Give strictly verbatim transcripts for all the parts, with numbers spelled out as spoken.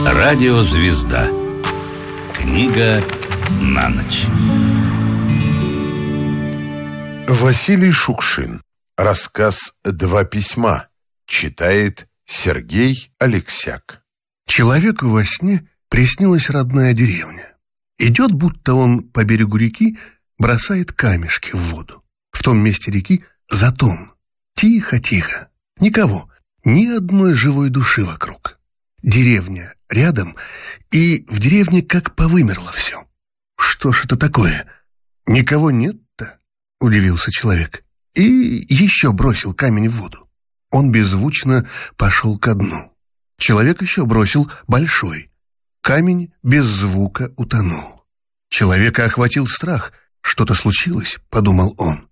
Радиозвезда. Книга на ночь. Василий Шукшин. Рассказ «Два письма». Читает Сергей Алексяк. Человеку во сне приснилась родная деревня. Идет, будто он по берегу реки, бросает камешки в воду. В том месте реки затон. Тихо-тихо. Никого. Ни одной живой души вокруг. Деревня рядом, и в деревне как повымерло все. Что ж это такое? Никого нет-то? Удивился человек. И еще бросил камень в воду. Он беззвучно пошел ко дну. Человек еще бросил большой. Камень без звука утонул. Человека охватил страх. Что-то случилось, подумал он.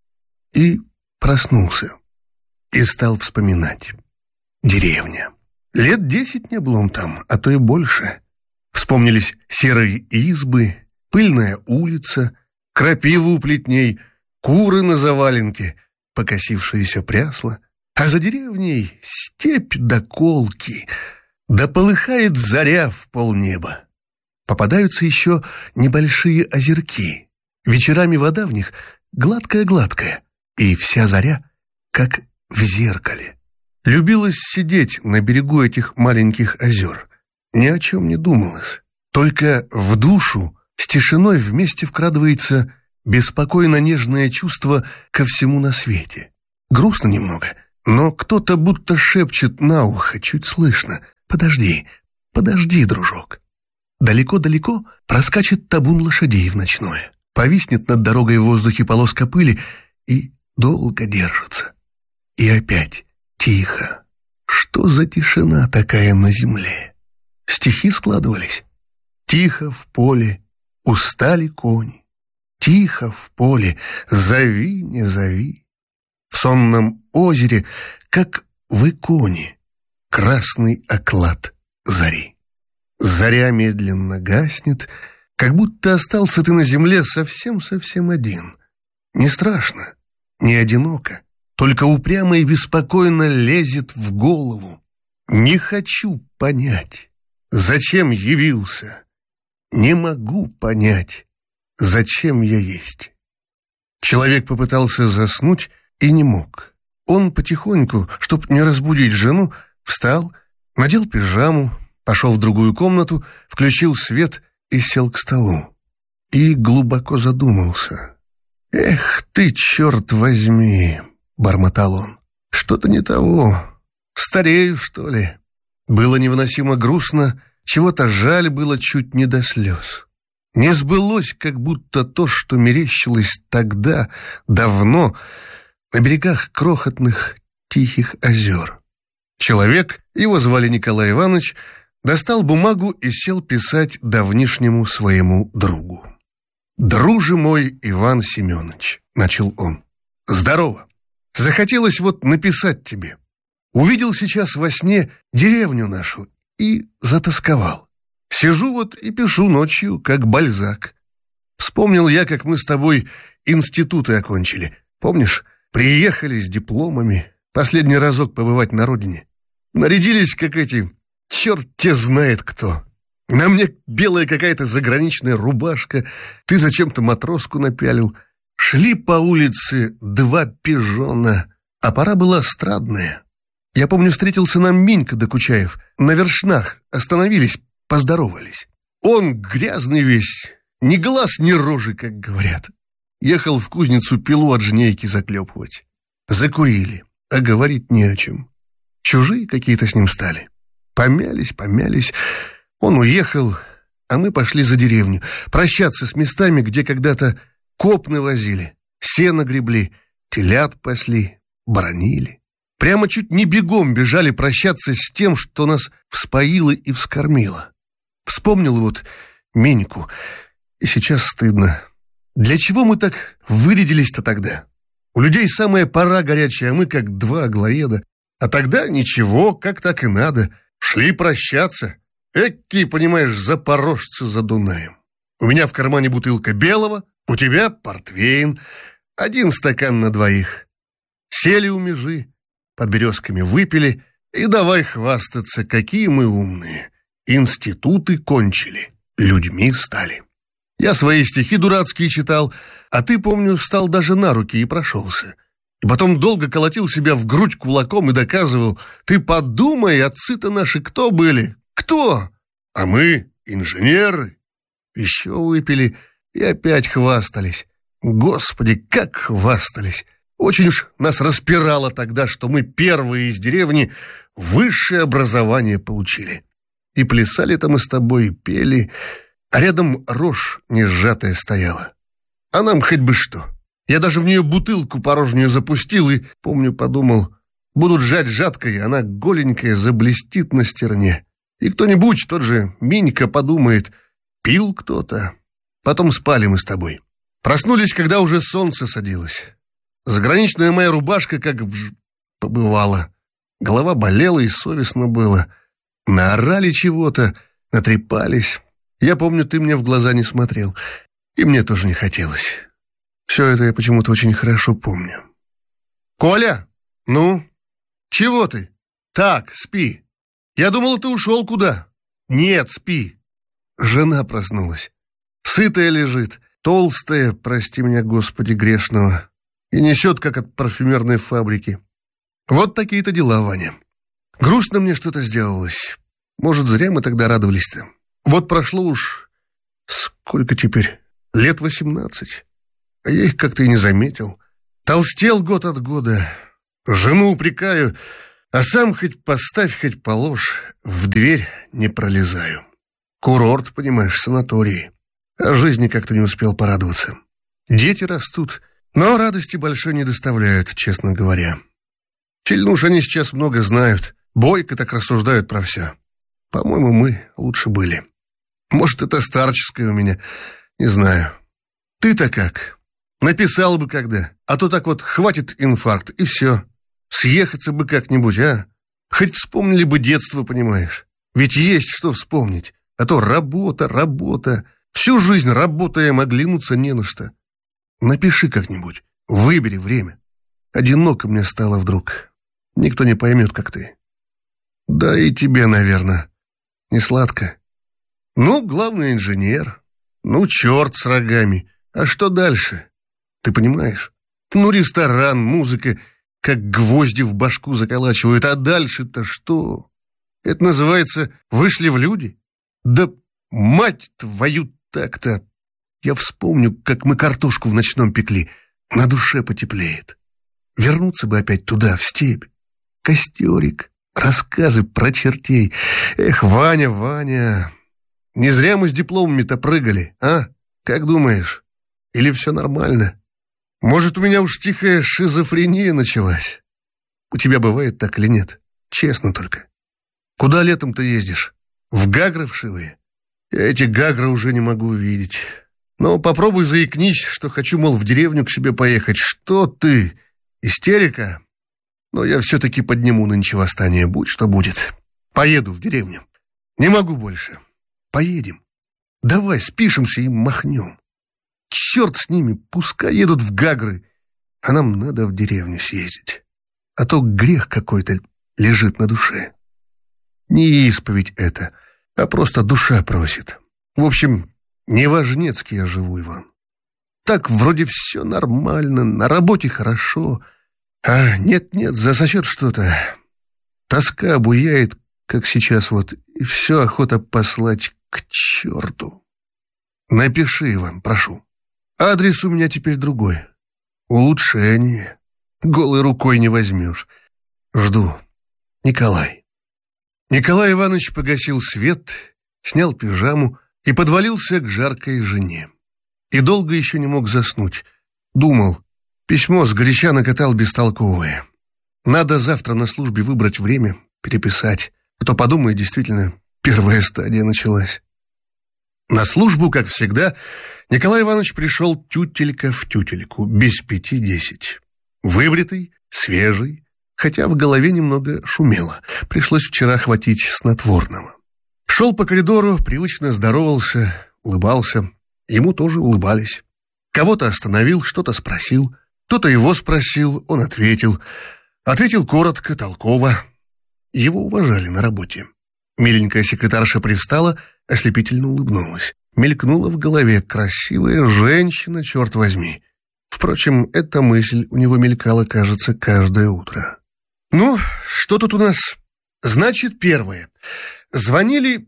И проснулся. И стал вспоминать. Деревня. Лет десять не был он там, а то и больше. Вспомнились серые избы, пыльная улица, крапива у плетней, куры на заваленке, покосившиеся прясла. А за деревней степь да колки, да полыхает заря в полнеба. Попадаются еще небольшие озерки. Вечерами вода в них гладкая-гладкая, и вся заря как в зеркале. Любилось сидеть на берегу этих маленьких озер. Ни о чем не думалось. Только в душу с тишиной вместе вкрадывается беспокойно-нежное чувство ко всему на свете. Грустно немного, но кто-то будто шепчет на ухо, чуть слышно. «Подожди, подожди, дружок». Далеко-далеко проскачет табун лошадей в ночное. Повиснет над дорогой в воздухе полоска пыли и долго держится. И опять тихо. Что за тишина такая на земле? Стихи складывались. Тихо в поле устали кони. Тихо в поле зови, не зови. В сонном озере, как в иконе, красный оклад зари. Заря медленно гаснет, как будто остался ты на земле совсем-совсем один. Не страшно, не одиноко. Только упрямо и беспокойно лезет в голову. Не хочу понять, зачем явился. Не могу понять, зачем я есть. Человек попытался заснуть и не мог. Он потихоньку, чтоб не разбудить жену, встал, надел пижаму, пошел в другую комнату, включил свет и сел к столу. И глубоко задумался. «Эх ты, черт возьми!» — бормотал он. «Что-то не того. Старею, что ли?» Было невыносимо грустно, чего-то жаль было чуть не до слез. Не сбылось, как будто то, что мерещилось тогда, давно, на берегах крохотных тихих озер. Человек, его звали Николай Иванович, достал бумагу и сел писать давнишнему своему другу. «Друже мой Иван Семенович», — начал он, — «здорово. Захотелось вот написать тебе. Увидел сейчас во сне деревню нашу и затасковал. Сижу вот и пишу ночью, как Бальзак. Вспомнил я, как мы с тобой институты окончили. Помнишь, приехали с дипломами, последний разок побывать на родине. Нарядились, как эти, черт те знает кто. На мне белая какая-то заграничная рубашка, ты зачем-то матроску напялил. Шли по улице два пижона, а пора была страдная. Я помню, встретился нам Минька Докучаев. На вершнах остановились, поздоровались. Он грязный весь, ни глаз, ни рожи, как говорят. Ехал в кузницу пилу от жнейки заклепывать. Закурили, а говорить не о чем. Чужие какие-то с ним стали. Помялись, помялись. Он уехал, а мы пошли за деревню. Прощаться с местами, где когда-то копны возили, сено гребли, телят пасли, бранили. Прямо чуть не бегом бежали прощаться с тем, что нас вспоило и вскормило. Вспомнил вот Миньку, и сейчас стыдно. Для чего мы так вырядились-то тогда? У людей самая пора горячая, а мы как два аглоеда. А тогда ничего, как так и надо. Шли прощаться. Экие, понимаешь, запорожцы за Дунаем. У меня в кармане бутылка белого, у тебя портвейн, один стакан на двоих. Сели у межи, под березками выпили, и давай хвастаться, какие мы умные. Институты кончили, людьми стали. Я свои стихи дурацкие читал, а ты, помню, встал даже на руки и прошелся. И потом долго колотил себя в грудь кулаком и доказывал: ты подумай, отцы-то наши кто были? Кто? А мы инженеры. Еще выпили и опять хвастались. Господи, как хвастались! Очень уж нас распирало тогда, что мы первые из деревни высшее образование получили. И плясали-то мы с тобой, и пели, а рядом рожь несжатая стояла. А нам хоть бы что. Я даже в нее бутылку порожнюю запустил и, помню, подумал, будут жать жаткой, она голенькая заблестит на стерне. И кто-нибудь, тот же Минька, подумает, пил кто-то. Потом спали мы с тобой. Проснулись, когда уже солнце садилось. Заграничная моя рубашка как вж... побывала. Голова болела и совестно было. Наорали чего-то, натрепались. Я помню, ты мне в глаза не смотрел. И мне тоже не хотелось. Все это я почему-то очень хорошо помню. «Коля, ну, чего ты? Так, спи. Я думала, ты ушел куда?» «Нет, спи». Жена проснулась. Сытая лежит, толстая, прости меня, Господи, грешного, и несет, как от парфюмерной фабрики. Вот такие-то дела, Ваня. Грустно мне что-то сделалось. Может, зря мы тогда радовались-то. Вот прошло уж... Сколько теперь? Лет восемнадцать. А я их как-то и не заметил. Толстел год от года. Жену упрекаю, а сам хоть поставь, хоть положь, в дверь не пролезаю. Курорт, понимаешь, санаторий. А жизни как-то не успел порадоваться. Дети растут, но радости большой не доставляют, честно говоря. Сильно уж они сейчас много знают, бойко так рассуждают про все. По-моему, мы лучше были. Может, это старческое у меня, не знаю. Ты-то как? Написал бы когда, а то так вот хватит инфаркт, и все. Съехаться бы как-нибудь, а? Хоть вспомнили бы детство, понимаешь? Ведь есть что вспомнить, а то работа, работа. Всю жизнь работаем, оглянуться не на что. Напиши как-нибудь, выбери время. Одиноко мне стало вдруг. Никто не поймет, как ты. Да и тебе, наверное, не сладко. Ну, главный инженер. Ну, черт с рогами. А что дальше? Ты понимаешь? Ну, ресторан, музыка, как гвозди в башку заколачивают. А дальше-то что? Это называется «вышли в люди»? Да мать твою так-то! Я вспомню, как мы картошку в ночном пекли. На душе потеплеет. Вернуться бы опять туда, в степь. Костерик, рассказы про чертей. Эх, Ваня, Ваня, не зря мы с дипломами-то прыгали, а? Как думаешь? Или все нормально? Может, у меня уж тихая шизофрения началась? У тебя бывает так или нет? Честно только. Куда летом-то ездишь? В Гагры вшивые? Я эти Гагры уже не могу видеть. Но попробуй заикнись, что хочу, мол, в деревню к себе поехать. Что ты? Истерика? Но я все-таки подниму нынче восстание, будь что будет. Поеду в деревню. Не могу больше. Поедем. Давай спишемся и махнем. Черт с ними, пускай едут в Гагры, а нам надо в деревню съездить. А то грех какой-то лежит на душе. Не исповедь это, а просто душа просит. В общем, не важнецкий я живу, Иван. Так вроде все нормально, на работе хорошо, а нет-нет, засосет что-то. Тоска обуяет, как сейчас вот, и все охота послать к черту. Напиши, Иван, прошу. Адрес у меня теперь другой. Улучшение. Голой рукой не возьмешь. Жду. Николай. Николай Иванович погасил свет, снял пижаму и подвалился к жаркой жене. И долго еще не мог заснуть. Думал, письмо сгоряча накатал бестолковое. Надо завтра на службе выбрать время, переписать. А то, подумай, действительно, первая стадия началась. На службу, как всегда, Николай Иванович пришел тютелька в тютельку, без пяти десять. Выбритый, свежий, хотя в голове немного шумело. Пришлось вчера хватить снотворного. Шел по коридору, привычно здоровался, улыбался. Ему тоже улыбались. Кого-то остановил, что-то спросил. Кто-то его спросил, он ответил. Ответил коротко, толково. Его уважали на работе. Миленькая секретарша привстала, ослепительно улыбнулась. Мелькнула в голове: красивая женщина, черт возьми. Впрочем, эта мысль у него мелькала, кажется, каждое утро. Ну, что тут у нас? Значит, первое. Звонили...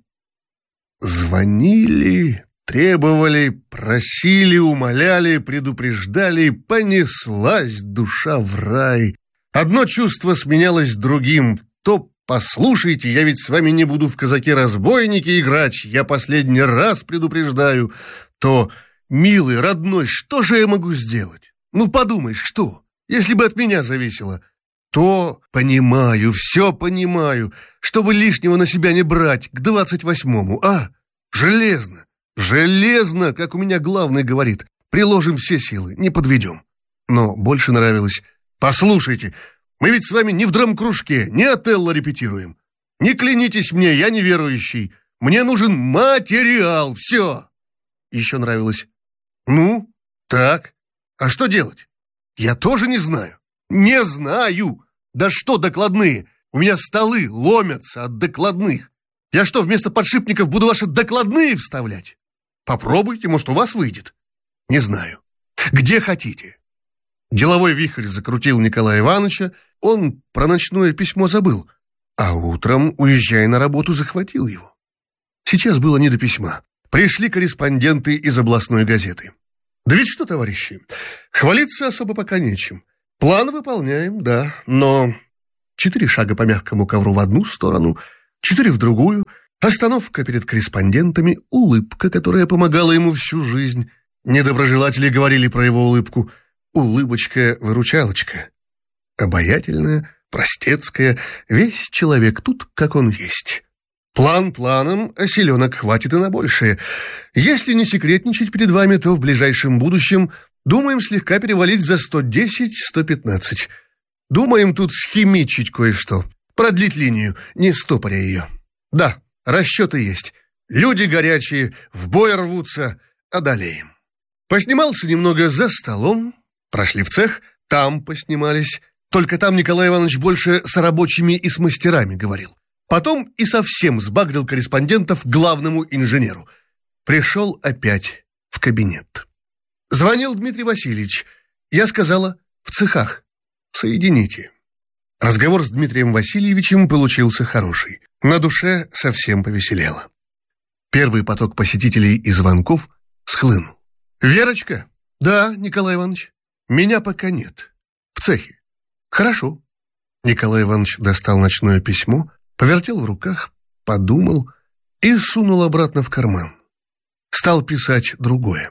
Звонили, требовали, просили, умоляли, предупреждали, понеслась душа в рай. Одно чувство сменялось другим. То «послушайте, я ведь с вами не буду в казаки-разбойники играть, я последний раз предупреждаю», то «милый, родной, что же я могу сделать? Ну, подумай, что, если бы от меня зависело?» То «понимаю, все понимаю, чтобы лишнего на себя не брать к двадцать восьмому, а? Железно, железно, как у меня главный говорит, приложим все силы, не подведем». Но больше нравилось: «послушайте, мы ведь с вами не в драмкружке, не Отелло репетируем. Не клянитесь мне, я неверующий. Мне нужен материал, все». Еще нравилось: «ну, так, а что делать? Я тоже не знаю. Не знаю. Да что докладные? У меня столы ломятся от докладных. Я что, вместо подшипников буду ваши докладные вставлять? Попробуйте, может, у вас выйдет. Не знаю. Где хотите». Деловой вихрь закрутил Николая Ивановича. Он про ночное письмо забыл, а утром, уезжая на работу, захватил его. Сейчас было не до письма. Пришли корреспонденты из областной газеты. Да ведь что, товарищи, хвалиться особо пока нечем. План выполняем, да, но четыре шага по мягкому ковру в одну сторону, четыре в другую, остановка перед корреспондентами, улыбка, которая помогала ему всю жизнь. Недоброжелатели говорили про его улыбку: улыбочка-выручалочка. Обаятельная, простецкая, весь человек тут, как он есть. План планом, а селенок хватит и на большее. Если не секретничать перед вами, то в ближайшем будущем думаем слегка перевалить за сто десять - сто пятнадцать. Думаем тут схимичить кое-что, продлить линию, не стопоря ее. Да, расчеты есть. Люди горячие, в бой рвутся, одолеем. Поснимался немного за столом, прошли в цех, там поснимались. Только там Николай Иванович больше с рабочими и с мастерами говорил. Потом и совсем сбагрил корреспондентов к главному инженеру. Пришел опять в кабинет. Звонил Дмитрий Васильевич. Я сказала: в цехах. Соедините. Разговор с Дмитрием Васильевичем получился хороший. На душе совсем повеселело. Первый поток посетителей и звонков схлынул. «Верочка?» «Да, Николай Иванович. Меня пока нет. В цехе». «Хорошо». Николай Иванович достал ночное письмо, повертел в руках, подумал и сунул обратно в карман. Стал писать другое.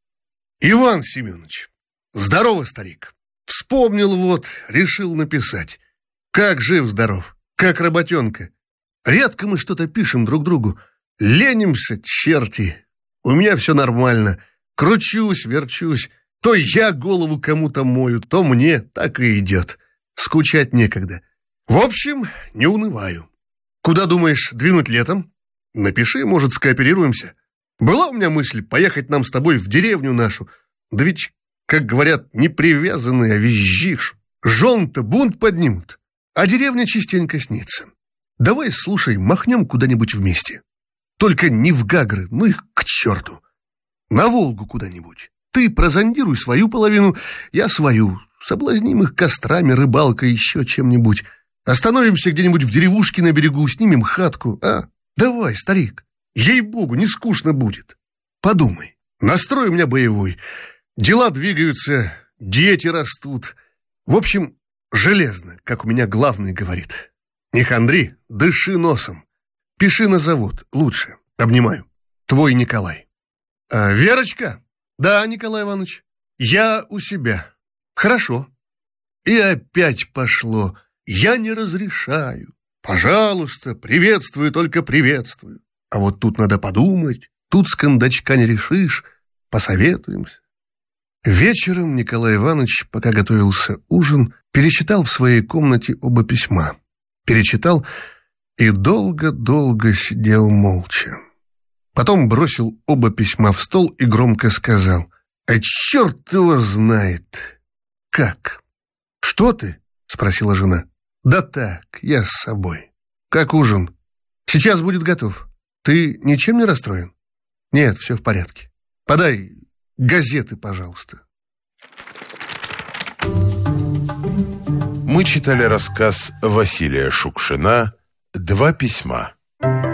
«Иван Семенович, здорово, старик. Вспомнил вот, решил написать. Как жив-здоров, как работенка. Редко мы что-то пишем друг другу. Ленимся, черти. У меня все нормально. Кручусь, верчусь. То я голову кому-то мою, то мне так и идет. Скучать некогда. В общем, не унываю. Куда думаешь двинуть летом? Напиши, может, скооперируемся. Была у меня мысль поехать нам с тобой в деревню нашу. Да ведь, как говорят, не привязанный, а визжишь. Жен-то бунт поднимут, а деревня частенько снится. Давай, слушай, махнем куда-нибудь вместе. Только не в Гагры, ну их к черту. На Волгу куда-нибудь. Ты прозондируй свою половину, я свою. Соблазним их кострами, рыбалкой, еще чем-нибудь. Остановимся где-нибудь в деревушке на берегу, снимем хатку, а? Давай, старик, ей-богу, не скучно будет. Подумай, настрой у меня боевой. Дела двигаются, дети растут. В общем, железно, как у меня главный говорит. Не хандри, дыши носом. Пиши на завод, лучше. Обнимаю. Твой Николай. А, Верочка? Да, Николай Иванович. Я у себя. Хорошо. И опять пошло. Я не разрешаю. Пожалуйста, приветствую, только приветствую. А вот тут надо подумать. Тут с кондачка не решишь. Посоветуемся. Вечером Николай Иванович, пока готовился ужин, перечитал в своей комнате оба письма. Перечитал и долго-долго сидел молча. Потом бросил оба письма в стол и громко сказал: «А черт его знает!» «Как?» «Что ты?» — спросила жена. «Да так, я с собой. Как ужин? Сейчас будет готов. Ты ничем не расстроен? Нет, все в порядке. Подай газеты, пожалуйста. Мы читали рассказ Василия Шукшина «Два письма».